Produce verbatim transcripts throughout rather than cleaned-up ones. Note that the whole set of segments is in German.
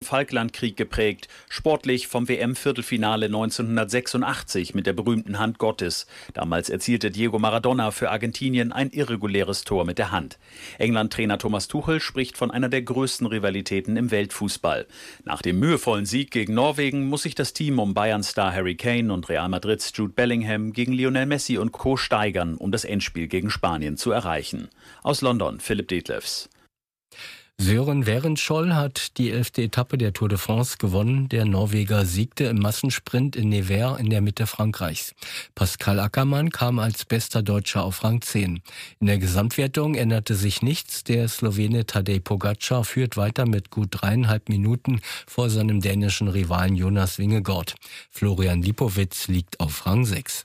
Falklandkrieg geprägt, sportlich vom W M-Viertelfinale neunzehnhundertsechsundachtzig mit der berühmten Hand Gottes. Damals erzielte Diego Maradona für Argentinien ein irreguläres Tor mit der Hand. England-Trainer Thomas Tuchel spricht von einer der größten Rivalitäten im Weltfußball. Nach dem mühevollen Sieg gegen Norwegen muss sich das Team um Bayern-Star Harry Kane und Real Madrids Jude Bellingham gegen Lionel Messi und Co. steigern, um das Endspiel gegen Spanien zu erreichen. Aus London, Philipp Detlefs. Søren Werenskiold hat die elfte Etappe der Tour de France gewonnen. Der Norweger siegte im Massensprint in Nevers in der Mitte Frankreichs. Pascal Ackermann kam als bester Deutscher auf Rang zehn. In der Gesamtwertung änderte sich nichts. Der Slowene Tadej Pogačar führt weiter mit gut dreieinhalb Minuten vor seinem dänischen Rivalen Jonas Vingegaard. Florian Lipowitz liegt auf Rang sechs.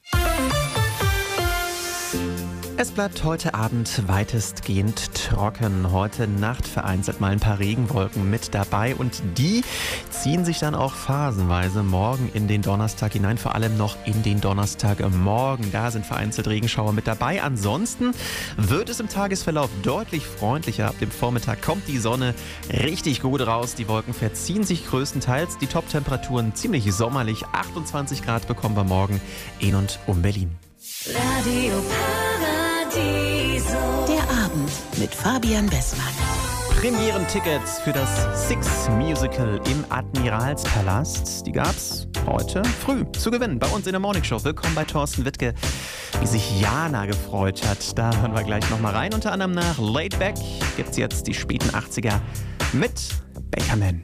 Es bleibt heute Abend weitestgehend trocken. Heute Nacht vereinzelt mal ein paar Regenwolken mit dabei und die ziehen sich dann auch phasenweise morgen in den Donnerstag hinein, vor allem noch in den Donnerstagmorgen. Da sind vereinzelt Regenschauer mit dabei. Ansonsten wird es im Tagesverlauf deutlich freundlicher. Ab dem Vormittag kommt die Sonne richtig gut raus. Die Wolken verziehen sich größtenteils. Die Top-Temperaturen ziemlich sommerlich. achtundzwanzig Grad bekommen wir morgen in und um Berlin. Radio Paradiso. Der Abend mit Fabian Bessmann. Premierentickets für das Six Musical im Admiralspalast. Die gab's heute früh zu gewinnen bei uns in der Morningshow. Willkommen bei Thorsten Wittke. Wie sich Jana gefreut hat, da hören wir gleich nochmal rein. Unter anderem nach Laid Back gibt's jetzt die späten achtziger mit Bakerman.